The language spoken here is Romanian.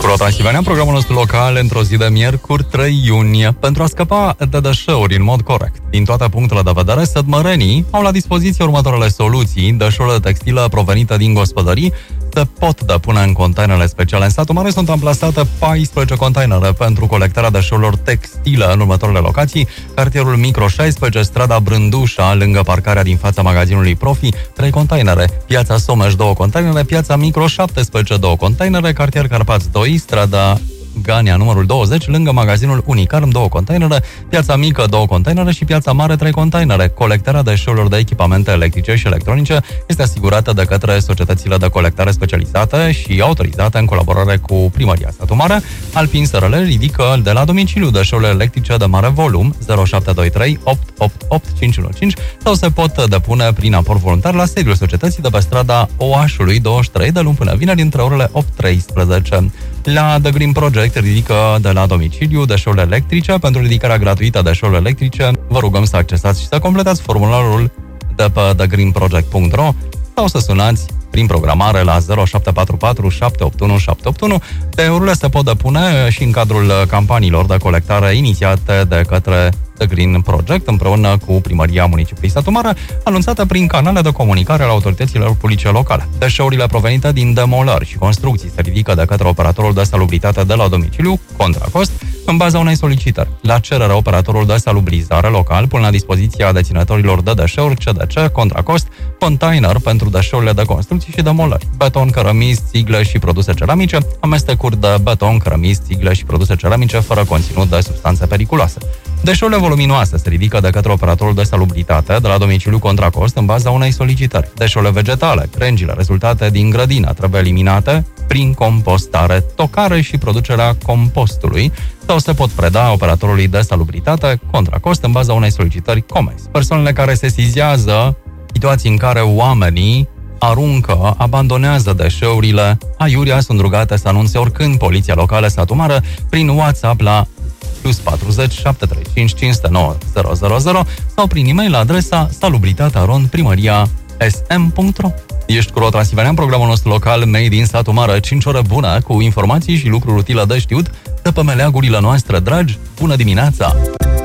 Transilvania, programul nostru local într-o zi de miercuri 3 iunie. Pentru a scăpa de deșeuri în mod corect din toate punctele de vedere, sădmărenii au la dispoziție următoarele soluții. Deșeurile textile provenite din gospodării se pot depune în containerele speciale. În satul mare sunt amplasate 14 containere pentru colectarea deșeurilor textile în următoarele locații: cartierul Micro 16, strada Brândușa, lângă parcarea din fața magazinului Profi, 3 containere, piața Someș, 2 containere, piața Micro 17, 2 containere, cartier Carpați 2, strada Gania, numărul 20, lângă magazinul Unicarm, 2 containere, piața Mică, 2 containere și piața Mare, 3 containere. Colectarea deșeurilor de echipamente electrice și electronice este asigurată de către societățile de colectare specializate și autorizate în colaborare cu Primăria Satu Mare. Alpin SRL ridică de la domiciliu deșeurile electrice de mare volum 0723 888 515 sau se pot depune prin aport voluntar la sediul societății de pe strada Oașului 23 de luni până vineri între orele 8-13. La The Green Project ridică de la domiciliu deșeurile electrice. Pentru ridicarea gratuită a deșeurilor electrice, vă rugăm să accesați și să completați formularul de pe thegreenproject.ro sau să sunați prin programare la 0744 781 781. Eurile se pot depune și în cadrul campaniilor de colectare inițiate de către The Green Project împreună cu Primăria Municipiului Satu Mare, anunțată prin canale de comunicare ale autorităților publice locale. Deșeurile provenite din demolări și construcții se ridică de către operatorul de salubritate de la domiciliu, contra cost, în baza unei solicitări. La cerere, operatorul de salubrizare local pune la dispoziția deținătorilor de deșeuri CDC, contra cost, container pentru deșeurile de construcții și demolări, beton, cărămizi, țigle și produse ceramice, amestecuri de beton, cărămizi, țigle și produse ceramice fără conținut de substanțe periculoase. Deșeurile voluminoase se ridică de către operatorul de salubritate de la domiciliu contra cost în baza unei solicitări. Deșeurile vegetale, crengile rezultate din grădină trebuie eliminate prin compostare, tocare și producerea compostului sau se pot preda operatorului de salubritate contra cost în baza unei solicitări COMEX. Persoanele care sesizează situații în care oamenii aruncă, abandonează deșeurile aiurea sunt rugate să anunțe oricând Poliția Locală Satu Mare prin WhatsApp la +40 735 509 000 sau prin e-mail la adresa salubritatea@primariasm.ro. Ești cu Transilvania, în programul nostru local Made in Satu Mare, 5 ore bună cu informații și lucruri utile de știut de pe meleagurile noastre dragi. Bună dimineața!